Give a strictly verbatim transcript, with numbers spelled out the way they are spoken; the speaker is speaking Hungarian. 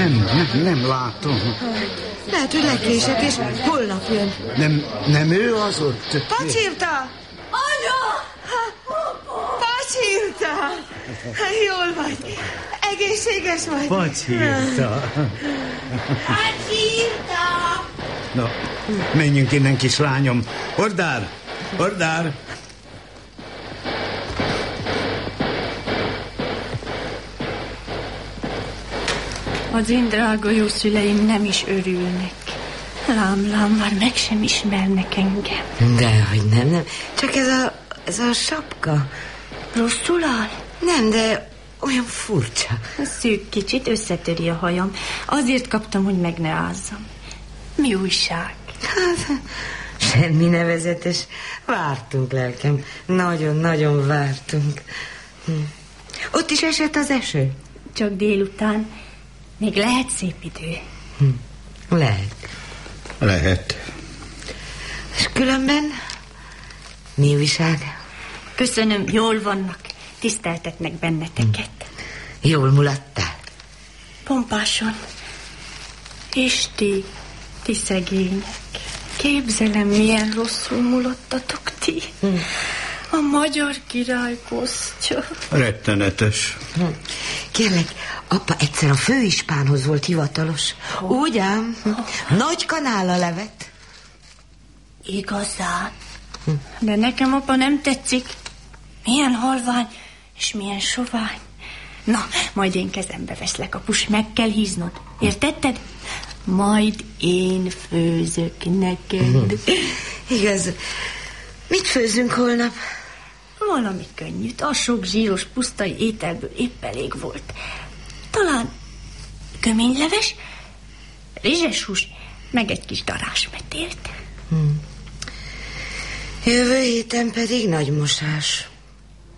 Nem, nem, nem látom. Lehet, hogy lekésett, és holnap jön. Nem, nem ő az ott? Pacsirta! Anya! Pacsirta! Jól vagy. Egészséges vagy. Pacsirta. Pacsirta! Na, menjünk innen, kislányom. Ordár! Ordár! Az én drága jó szüleim nem is örülnek. Lám, lám, már meg sem ismernek engem. Dehogy nem, nem. Csak ez a, ez a sapka. Rosszul áll? Nem, de olyan furcsa. Szűk kicsit, összetöri a hajam. Azért kaptam, hogy meg ne ázzam. Mi újság? Hát, semmi nevezetes. Vártunk, lelkem. Nagyon-nagyon vártunk. Hm. Ott is esett az eső? Csak délután. Még lehet szép idő. Hm. Lehet. Lehet. És különben mi újság? Köszönöm, jól vannak. Tiszteltetnek benneteket. Hm. Jól mulattál? Pompáson. És ti, ti szegények. Képzelem, milyen rosszul mulattatok ti. Hm. A magyar király posztja. Rettenetes. Hm. Kérlek, apa egyszer a főispánhoz volt hivatalos. Oh. Úgy ám, nagy kanállal levett. Igazán? Hm. De nekem apa nem tetszik. Milyen halvány, és milyen sovány. Na, majd én kezembe veszlek, apus, meg kell híznod. Értetted? Majd én főzök neked. Hm. Igaz. Mit főzünk holnap? Valami könnyűt. A sok zsíros pusztai ételből épp elég volt. Talán köményleves, rizses hús, meg egy kis darásmetélt. Hm. Jövő héten pedig nagy mosás.